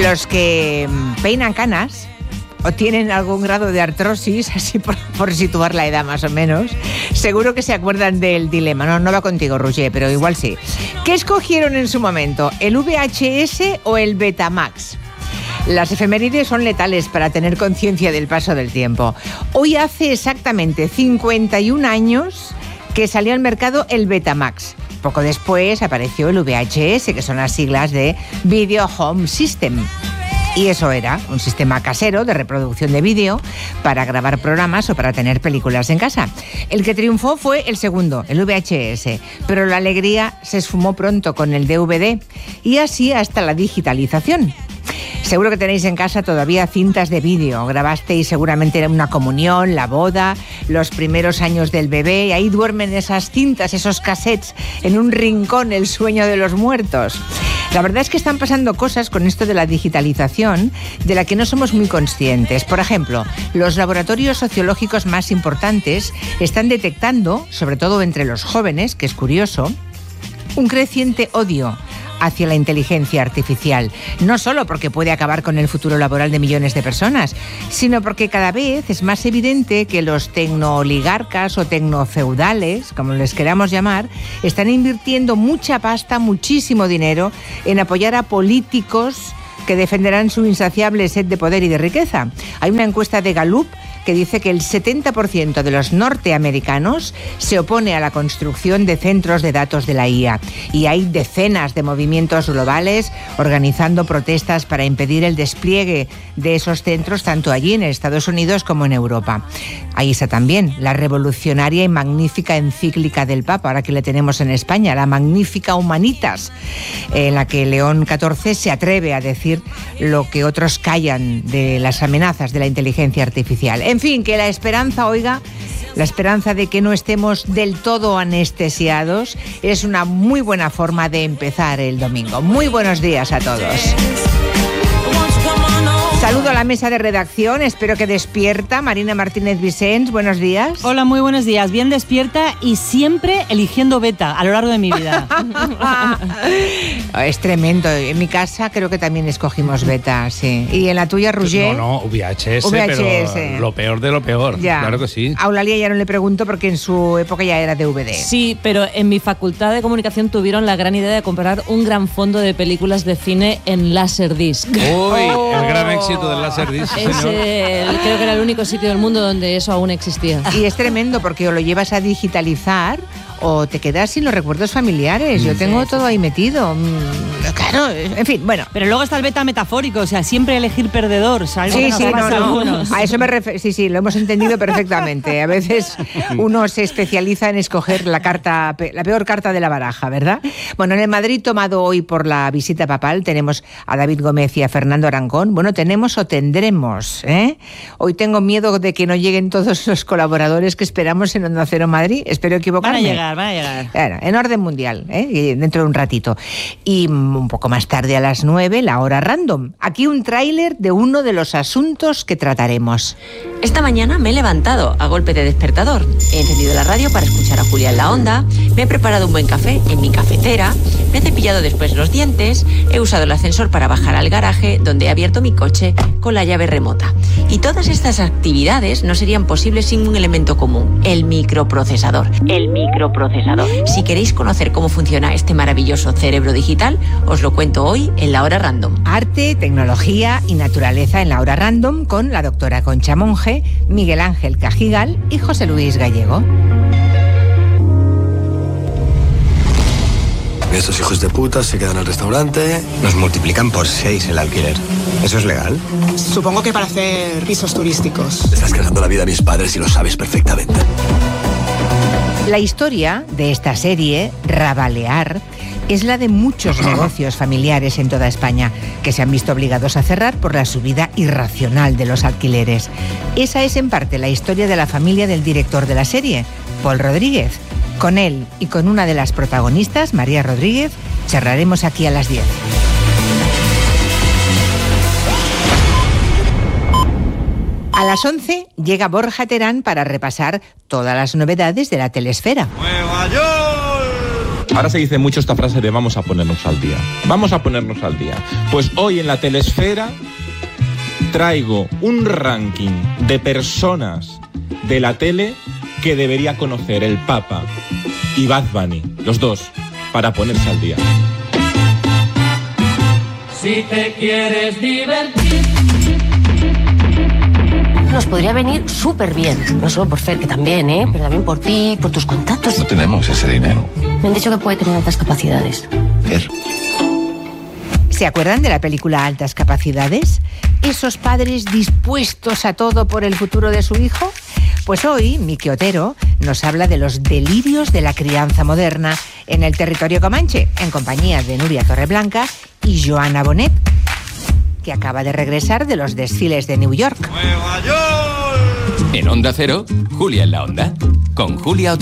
Los que peinan canas o tienen algún grado de artrosis, así por situar la edad más o menos, seguro que se acuerdan del dilema. No va contigo, Roger, pero igual sí. ¿Qué escogieron en su momento, el VHS o el Betamax? Las efemérides son letales para tener conciencia del paso del tiempo. Hoy hace exactamente 51 años que salió al mercado el Betamax. Poco después apareció el VHS, que son las siglas de Video Home System. Y eso era un sistema casero de reproducción de vídeo para grabar programas o para tener películas en casa. El que triunfó fue el segundo, el VHS, pero la alegría se esfumó pronto con el DVD y así hasta la digitalización. Seguro que tenéis en casa todavía cintas de vídeo. Grabasteis seguramente una comunión, la boda, los primeros años del bebé, y ahí duermen esas cintas, esos cassettes, en un rincón, el sueño de los muertos. La verdad es que están pasando cosas con esto de la digitalización de la que no somos muy conscientes. Por ejemplo, los laboratorios sociológicos más importantes están detectando, sobre todo entre los jóvenes, que es curioso, un creciente odio hacia la inteligencia artificial, no solo porque puede acabar con el futuro laboral de millones de personas, sino porque cada vez es más evidente que los tecnooligarcas o tecnofeudales, como les queramos llamar, están invirtiendo mucha pasta, muchísimo dinero en apoyar a políticos que defenderán su insaciable sed de poder y de riqueza. Hay una encuesta de Gallup que dice que el 70% de los norteamericanos se opone a la construcción de centros de datos de la IA. Y hay decenas de movimientos globales organizando protestas para impedir el despliegue de esos centros, tanto allí en Estados Unidos como en Europa. Ahí está también la revolucionaria y magnífica encíclica del Papa, ahora que la tenemos en España, la Magnificat Humanitas, en la que León XIV se atreve a decir lo que otros callan de las amenazas de la inteligencia artificial. En fin, que la esperanza, oiga, la esperanza de que no estemos del todo anestesiados es una muy buena forma de empezar el domingo. Muy buenos días a todos. Saludo a la mesa de redacción, espero que despierta. Marina Martínez Vicens, buenos días. Hola, muy buenos días. Bien despierta y siempre eligiendo beta a lo largo de mi vida. Es tremendo. En mi casa creo que también escogimos beta, sí. ¿Y en la tuya, Roger? No, VHS, pero lo peor de lo peor. Ya. Claro que sí. A Eulalia ya no le pregunto porque en su época ya era DVD. Sí, pero en mi facultad de comunicación tuvieron la gran idea de comprar un gran fondo de películas de cine en Laserdisc. Uy, el gran éxito del Laserdisc, señor. Creo que era el único sitio del mundo donde eso aún existía. Y es tremendo porque o lo llevas a digitalizar o te quedas sin los recuerdos familiares. Yo tengo todo ahí metido. Claro, en fin, bueno. Pero luego está el beta metafórico, o sea, siempre elegir perdedor. ¿Sabes? Sí, a eso me refiero. Sí, lo hemos entendido perfectamente. A veces uno se especializa en escoger la peor carta de la baraja, ¿verdad? Bueno, en el Madrid tomado hoy por la visita papal tenemos a David Gómez y a Fernando Arancón. Bueno, tenemos o tendremos, ¿eh? Hoy tengo miedo de que no lleguen todos los colaboradores que esperamos en Onda Cero Madrid. Espero equivocarme. Van a llegar. Bueno, en orden mundial, dentro de un ratito. Y un poco más tarde, a las 9, la hora random. Aquí un tráiler de uno de los asuntos que trataremos. Esta mañana me he levantado a golpe de despertador. He encendido la radio para escuchar a Julia en la Onda, me he preparado un buen café en mi cafetera, me he cepillado después los dientes, he usado el ascensor para bajar al garaje, donde he abierto mi coche con la llave remota. Y todas estas actividades no serían posibles sin un elemento común, el microprocesador. Si queréis conocer cómo funciona este maravilloso cerebro digital, os lo cuento hoy en la hora random. Arte, tecnología y naturaleza en la hora random con la doctora Concha Monge, Miguel Ángel Cajigal y José Luis Gallego. Estos hijos de puta se quedan al restaurante. Nos multiplican por 6 el alquiler. ¿Eso es legal? Supongo que para hacer pisos turísticos. Estás cagando la vida a mis padres y lo sabes perfectamente. La historia de esta serie, Rabalear, es la de muchos negocios familiares en toda España que se han visto obligados a cerrar por la subida irracional de los alquileres. Esa es en parte la historia de la familia del director de la serie, Pol Rodríguez. Con él y con una de las protagonistas, María Rodríguez, charlaremos aquí a las 10. A las 11 llega Borja Terán para repasar todas las novedades de la telesfera. ¡Nueva York! Ahora se dice mucho esta frase de vamos a ponernos al día. Vamos a ponernos al día. Pues hoy en la Telesfera traigo un ranking de personas de la tele que debería conocer el Papa y Bad Bunny, los dos, para ponerse al día. Si te quieres divertir. Nos podría venir súper bien, no solo por Fer, que también, pero también por ti, por tus contactos. No tenemos ese dinero. Me han dicho que puede tener altas capacidades. Fer. ¿Se acuerdan de la película Altas Capacidades? ¿Esos padres dispuestos a todo por el futuro de su hijo? Pues hoy, Miki Otero nos habla de los delirios de la crianza moderna en el territorio comanche, en compañía de Nuria Torreblanca y Joana Bonet, que acaba de regresar de los desfiles de New York. ¡Nueva York! En Onda Cero, Julia en la Onda, con Julia Otero.